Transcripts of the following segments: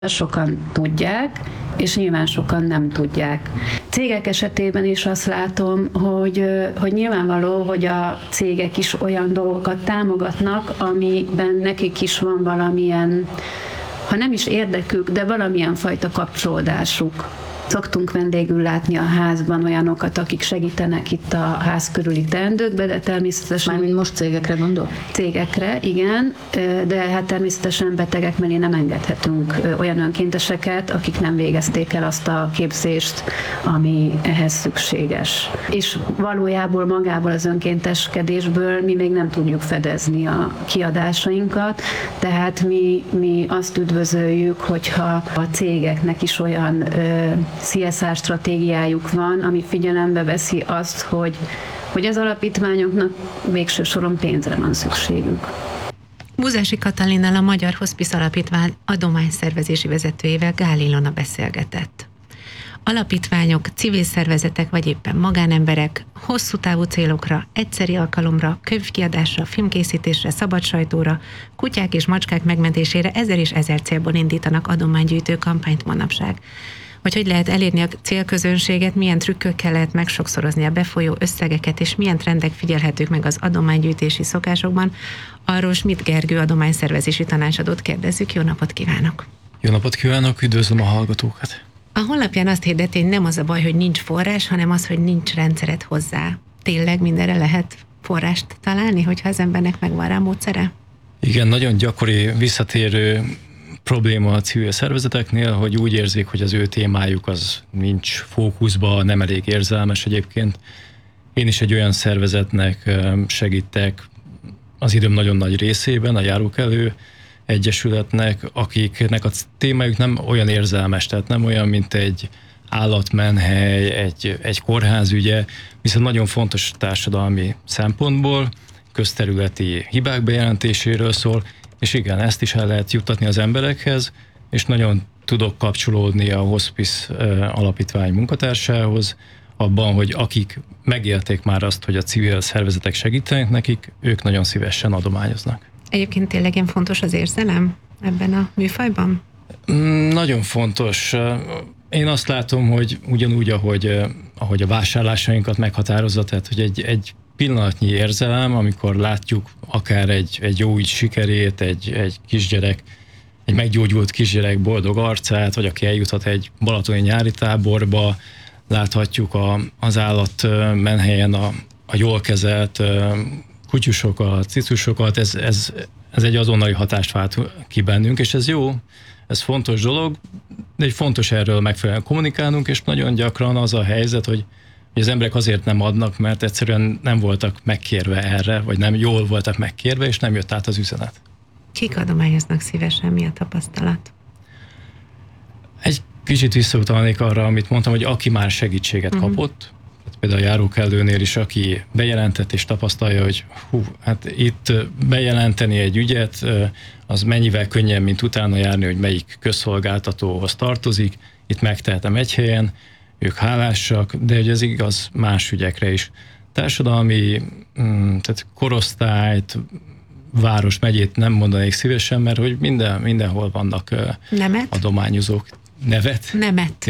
Sokan tudják, és nyilván sokan nem tudják. Cégek esetében is azt látom, hogy nyilvánvaló, hogy a cégek is olyan dolgokat támogatnak, amiben nekik is van valamilyen, ha nem is érdekük, de valamilyen fajta kapcsolódásuk. Szoktunk vendégül látni a házban olyanokat, akik segítenek itt a ház körüli teendőkbe, de természetesen... Mármint most cégekre gondol? Cégekre, igen, de hát természetesen betegek mellé nem engedhetünk olyan önkénteseket, akik nem végezték el azt a képzést, ami ehhez szükséges. És valójában magából az önkénteskedésből mi még nem tudjuk fedezni a kiadásainkat, tehát mi azt üdvözöljük, hogyha a cégeknek is olyan CSR stratégiájuk van, ami figyelembe veszi azt, hogy az alapítványoknak végső soron pénzre van szükségük. Buzási Katalinnal, a Magyar Hospice Alapítvány adományszervezési vezetőjével Gál Ilona beszélgetett. Alapítványok, civil szervezetek vagy éppen magánemberek hosszú távú célokra, egyszeri alkalomra, könyvkiadásra, filmkészítésre, szabadsajtóra, kutyák és macskák megmentésére 1000 és 1000 célból indítanak adománygyűjtő kampányt manapság. Hogy lehet elérni a célközönséget, milyen trükkökkel lehet megsokszorozni a befolyó összegeket, és milyen trendek figyelhetők meg az adománygyűjtési szokásokban, arról Schmidt Gergő adományszervezési tanácsadót kérdezzük. Jó napot kívánok! Jó napot kívánok, üdvözlöm a hallgatókat! A honlapján azt hirdeti, hogy nem az a baj, hogy nincs forrás, hanem az, hogy nincs rendszeret hozzá. Tényleg mindenre lehet forrást találni, hogyha az embernek megvan rá módszere? Igen, nagyon gyakori, visszatérő probléma a civil szervezeteknél, hogy úgy érzik, hogy az ő témájuk az nincs fókuszba, nem elég érzelmes egyébként. Én is egy olyan szervezetnek segítek az időm nagyon nagy részében, a Járókelő Egyesületnek, akiknek a témájuk nem olyan érzelmes, tehát nem olyan, mint egy állatmenhely, egy kórház ügye, viszont nagyon fontos társadalmi szempontból, közterületi hibák bejelentéséről szól, és igen, ezt is el lehet juttatni az emberekhez, és nagyon tudok kapcsolódni a Hospice Alapítvány munkatársához, abban, hogy akik megélték már azt, hogy a civil szervezetek segítenek nekik, ők nagyon szívesen adományoznak. Egyébként tényleg ilyen fontos az érzelem ebben a műfajban? Nagyon fontos. Én azt látom, hogy ugyanúgy, ahogy a vásárlásainkat meghatározza, tehát hogy egy pillanatnyi érzelem, amikor látjuk akár egy jó ügy sikerét, egy kisgyerek, egy meggyógyult kisgyerek boldog arcát, vagy aki eljuthat egy balatoni nyári táborba, láthatjuk az állatmenhelyen a jól kezelt kutyusokat, cicusokat, ez egy azonnali hatást vált ki bennünk, és ez jó, ez fontos dolog, de egy fontos erről megfelelően kommunikálnunk, és nagyon gyakran az a helyzet, hogy az emberek azért nem adnak, mert egyszerűen nem voltak megkérve erre, vagy nem jól voltak megkérve, és nem jött át az üzenet. Kik adományoznak szívesen, mi a tapasztalat? Egy kicsit visszautalnék arra, amit mondtam, hogy aki már segítséget kapott, például a Járókelőnél is, aki bejelentett és tapasztalja, hogy hát itt bejelenteni egy ügyet, az mennyivel könnyebb, mint utána járni, hogy melyik közszolgáltatóhoz tartozik, itt megtehetem egy helyen, ők hálásak, de hogy ez igaz más ügyekre is. Társadalmi, tehát korosztályt, város, megyét nem mondanék szívesen, mert hogy mindenhol vannak adományozók. Nemet.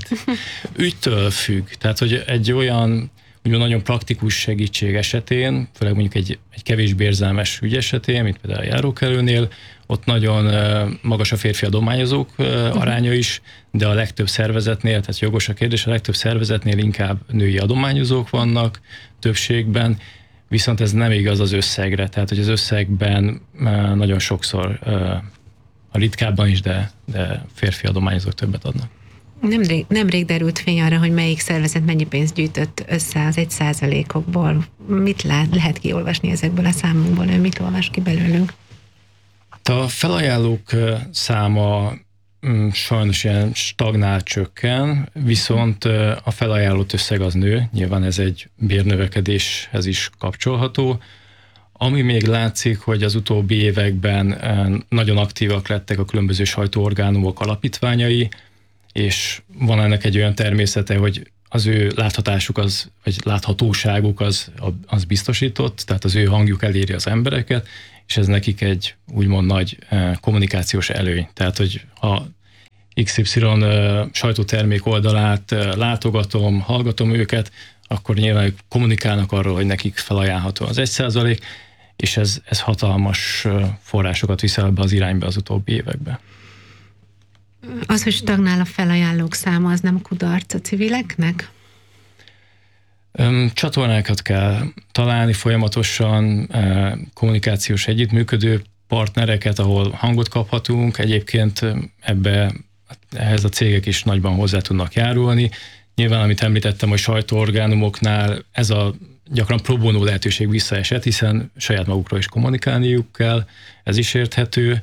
Ügytől függ. Tehát, hogy egy olyan úgymond nagyon praktikus segítség esetén, főleg mondjuk egy kevésbé érzelmes ügy esetén, mint például a Járókelőnél, ott nagyon magas a férfi adományozók aránya is, de a legtöbb szervezetnél, tehát jogos a kérdés, a legtöbb szervezetnél inkább női adományozók vannak többségben, viszont ez nem igaz az összegre, tehát hogy az összegben nagyon sokszor, a ritkábban is, de férfi adományozók többet adnak. Nemrég derült fény arra, hogy melyik szervezet mennyi pénzt gyűjtött össze az 1%-okból. Mit lehet kiolvasni ezekből a számokból? Ő mit olvas ki belőlünk? A felajánlók száma sajnos ilyen stagnál csökken, viszont a felajánlott összeg az nő, nyilván ez egy bérnövekedéshez is kapcsolható. Ami még látszik, hogy az utóbbi években nagyon aktívak lettek a különböző sajtóorgánumok alapítványai, és van ennek egy olyan természete, hogy az ő láthatásuk vagy láthatóságuk az biztosított, tehát az ő hangjuk eléri az embereket, és ez nekik egy úgymond nagy kommunikációs előny. Tehát, hogy ha XY sajtótermék oldalát látogatom, hallgatom őket, akkor nyilván ők kommunikálnak arról, hogy nekik felajánlható az 1%, és ez hatalmas forrásokat viszel ebbe az irányba az utóbbi években. Az, hogy stagnál a felajánlók száma, az nem kudarc a civileknek? Csatornákat kell találni folyamatosan, kommunikációs együttműködő partnereket, ahol hangot kaphatunk. Egyébként ehhez a cégek is nagyban hozzá tudnak járulni. Nyilván, amit említettem, hogy sajtóorgánumoknál ez a gyakran pro bono lehetőség visszaesett, hiszen saját magukról is kommunikálniuk kell, ez is érthető.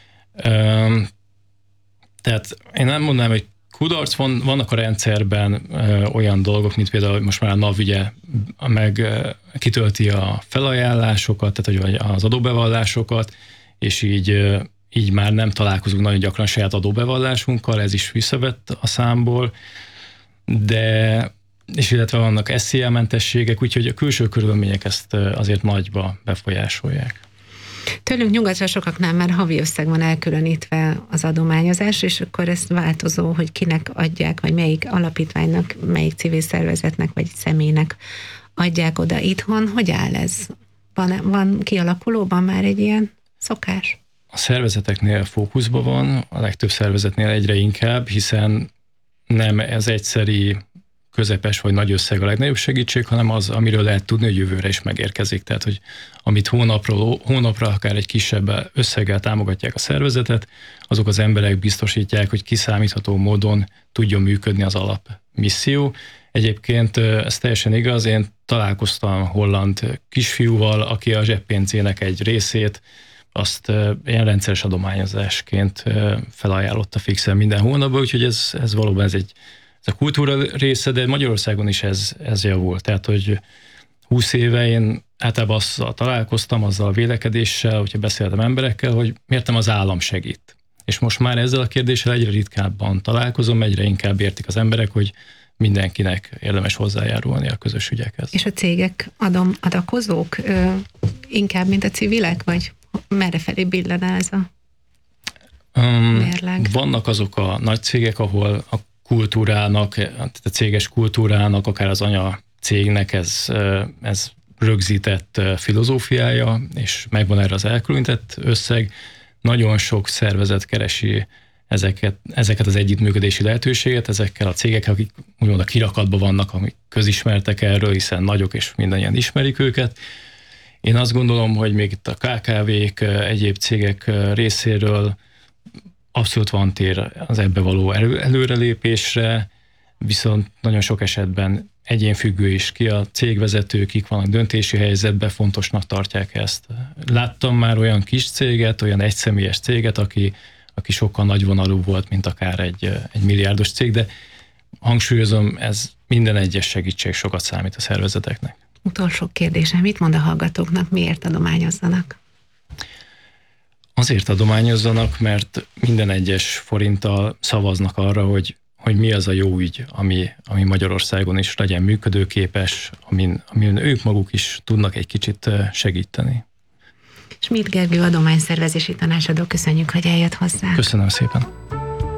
Tehát én nem mondanám, hogy kudarc, vannak a rendszerben olyan dolgok, mint például most már a NAV ugye meg kitölti a felajánlásokat, tehát hogy az adóbevallásokat, és így már nem találkozunk nagyon gyakran saját adóbevallásunkkal, ez is visszavett a számból, és illetve vannak SZIA-mentességek, úgyhogy a külső körülmények ezt azért nagyba befolyásolják. Tőlünk nyugatra sokaknál már havi összeg van elkülönítve az adományozás, és akkor ez változó, hogy kinek adják, vagy melyik alapítványnak, melyik civil szervezetnek, vagy személynek adják oda itthon. Hogy áll ez? Van kialakulóban már egy ilyen szokás? A szervezeteknél fókuszban van, a legtöbb szervezetnél egyre inkább, hiszen nem ez egyszeri, közepes vagy nagy összeg a legnagyobb segítség, hanem az, amiről lehet tudni, hogy jövőre is megérkezik. Tehát, hogy amit hónapra akár egy kisebb összeggel támogatják a szervezetet, azok az emberek biztosítják, hogy kiszámítható módon tudjon működni az alapmisszió. Egyébként ez teljesen igaz, én találkoztam holland kisfiúval, aki a zseppénzének egy részét azt ilyen rendszeres adományozásként felajánlotta fixen minden hónapban, úgyhogy ez valóban ez a kultúra része, de Magyarországon is ez javult. Tehát, hogy 20 éve én általában azzal találkoztam, azzal a vélekedéssel, hogyha beszéltem emberekkel, hogy miért nem az állam segít. És most már ezzel a kérdéssel egyre ritkábban találkozom, egyre inkább értik az emberek, hogy mindenkinek érdemes hozzájárulni a közös ügyekhez. És a cégek adakozók inkább, mint a civilek, vagy merre felé billen ez a mérleg? Vannak azok a nagy cégek, ahol a kultúrának, a céges kultúrának, akár az anya cégnek ez rögzített filozófiája, és megvan erre az elkülönített összeg. Nagyon sok szervezet keresi ezeket az együttműködési lehetőséget, ezekkel a cégekkel, akik úgymond a kirakatban vannak, amik közismertek erről, hiszen nagyok, és mindannyian ismerik őket. Én azt gondolom, hogy még itt a KKV-k, egyéb cégek részéről abszolút van tér az ebbe való előrelépésre, viszont nagyon sok esetben egyénfüggő is, ki a cégvezető, kik vannak döntési helyzetben, fontosnak tartják ezt. Láttam már olyan kis céget, olyan egyszemélyes céget, aki sokkal nagyvonalú volt, mint akár egy milliárdos cég, de hangsúlyozom, ez minden egyes segítség sokat számít a szervezeteknek. Utolsó kérdésem, mit mond a hallgatóknak, miért adományozzanak? Azért adományozzanak, mert minden egyes forinttal szavaznak arra, hogy mi az a jó ügy, ami Magyarországon is legyen működőképes, amin ők maguk is tudnak egy kicsit segíteni. Schmidt Gergő adományszervezési tanácsadó, köszönjük, hogy eljött hozzá. Köszönöm szépen.